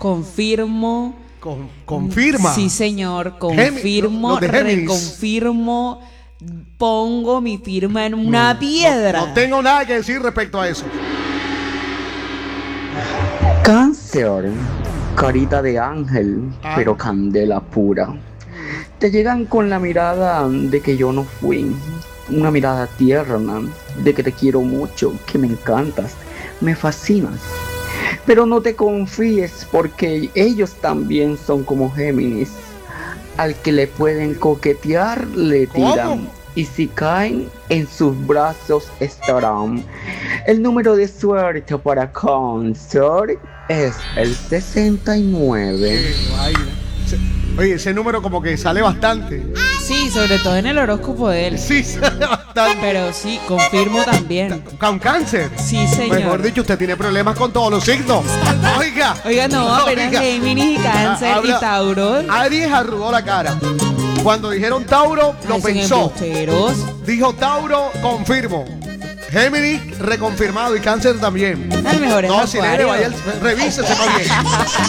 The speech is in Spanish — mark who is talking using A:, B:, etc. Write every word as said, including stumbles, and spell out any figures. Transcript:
A: confirmo.
B: Con, confirma.
A: Sí, señor, confirmo,
B: Gemi- los de Géminis.
A: reconfirmo, pongo mi firma en una piedra.
B: No, no tengo nada que decir respecto a eso.
C: Cáncer, carita de ángel,
B: Ah.
C: pero candela pura. Te llegan con la mirada de que yo no fui, una mirada tierna, de que te quiero mucho, que me encantas, me fascinas. Pero no te confíes porque ellos también son como Géminis. Al que le pueden coquetear, le tiran.
B: ¿Cómo?
C: Y si caen, en sus brazos estarán. El número de suerte para Cáncer es el sesenta y nueve.
B: Ay, se- Oye, ese número como que sale bastante.
A: Sí, sobre todo en el horóscopo de él.
B: Sí, sale bastante.
A: Pero sí, confirmo también.
B: Con cáncer.
A: Sí, señor.
B: Mejor dicho, usted tiene problemas con todos los signos. Oiga.
A: Oiga, no, apenas
B: Oiga.
A: Géminis y Cáncer
B: Ah, habla-
A: y Tauro.
B: Aries arrugó la cara. Cuando dijeron Tauro, lo
A: Ay, son
B: pensó.
A: embusteros.
B: Dijo Tauro, confirmo. Géminis, reconfirmado. Y Cáncer también.
A: Al mejor es
B: No, si le
A: Acuario.
B: vaya, el- revísese más bien.